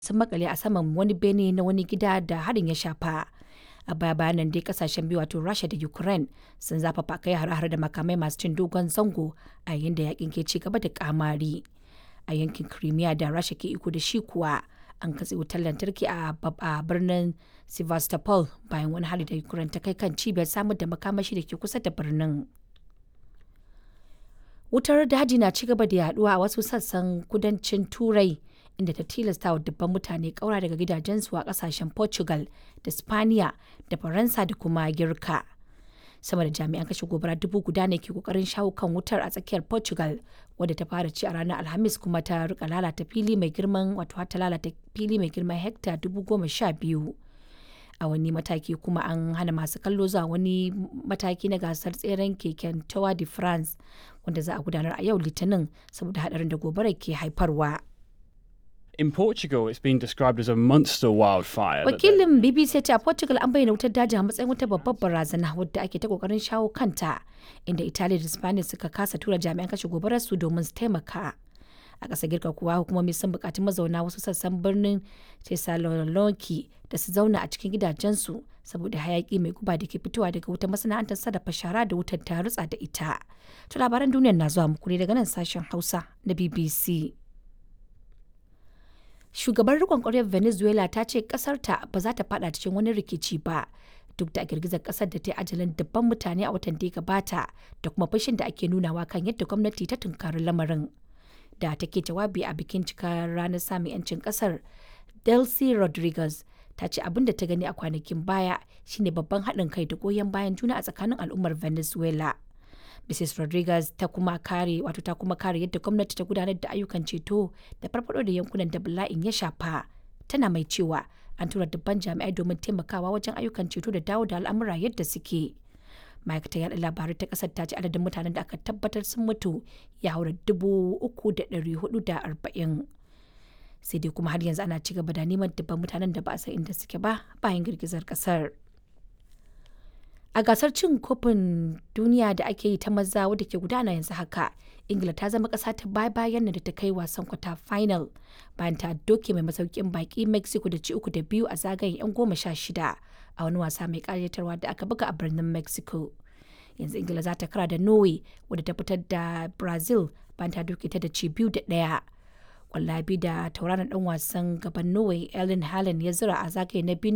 sun makale a saman wani bene na wani gida da harin ya shafa. A baya bayan nan dai kasashen biyu wato Rasha da Ukraine sun zafafa kai har-har da makamai masu cin dogon zango a yayin da yakin ke ci gaba da kamari. A yankin Crimea da Rasha ke iko da shi kuwa an katse wutar lantarki a birnin Sevastopol bayan wani hari da Ukraine ta kai kan cibiyar samar da makamashi da ke kusa da birnin. Wutar daji na ci gaba da yaduwa a wasu sassan kudancin Turai inda ta tilasta wa dubban mutane kaura daga gidajensu a kasashen Portugal da Spaniya da Faransa da kuma Girka. Sama da jami'an kashe gobara 1000 ne ke kokarin shawo kan wutar a tsakiyar Portugal wadda ta fara ci a ranar Alhamis kuma ta rika lalata fili mai girman hekta 12,000. A wani mataki kuma an hana masu kallo zuwa wani mataki na gasar tseren keken Tour de France wanda za a gudanar a yau Litinin saboda hadarin da gobarar ke haifarwa. In Portugal, it's been described as a monster wildfire. Wakilin BBC ce a Portugal an bayyana wutar daji a matsayin wata babbar barazana wadda ake ta kokarin shawo kanta, inda Italiya da Spain suka kasa tura jami'an kashe gobarar su domin su taimaka. A ƙasar Girka kuwa hukumomi sun buƙaci mazauna wasu sassan birnin Thessaloniki da su zauna a cikin gidajensu saboda hayaƙi mai guba da ke fitowa daga wutar masana'antar sarrafa shara da wutar ta rutsa da ita. To labaran duniyar na zuwa muku ne daga nan sashen Hausa na BBC. Shugabar riƙon ƙwaryar Venezuela ta ce ƙasarta ba za ta fada cikin wani rikici ba duk da girgizar ƙasar da ta yi ajalin dubban mutane a watan da ya gabata da kuma fushin da ake nunawa kan yadda gwamnati ta tunkari lamarin. Da take jawabi a bikin cikar ranar samun 'yancin ƙasar, Delcy Rodriguez ta ce abin da ta gani a kwanakin baya shine babban haɗin kai da goyon bayan juna a tsakanin al'ummar Venezuela. Mrs. Rodriguez ta kuma kare yadda gwamnati ta gudanar da ayyukan ceto da farfado da yankunan da bala'in ya shafa. Tana mai cewa an tura dubban jami'ai domin taimakawa wajen ayyukan ceto da dawo da al'amura yadda suke. Ma'aikatar yaɗa labarai ta ƙasar ta ce adadin mutanen da aka tabbatar sun mutu ya haura 3,440. Sai dai kuma har yanzu ana ci gaba da neman dubban mutanen da ba a san inda suke ba bayan girgizar ƙasar. A gasar cin kofin duniya da ake yi ta maza wadda ke gudana yanzu haka, Ingila ta zama ƙasa ta baya-bayan da ta kai wasan kwata final bayan ta doke mai masaukin baki Mexico da ci 3-2 a zagayen 'yan 16 a wani wasa mai ƙayatarwa da aka buga a birnin Mexico. Yanzu Ingila za ta kara da Norway wadda ta fitar da Brazil bayan ta doke ta da ci 2-1. Kwallabi da tauraron dan wasan gaban Norway Erling Haaland ya zura a zagaye na biyu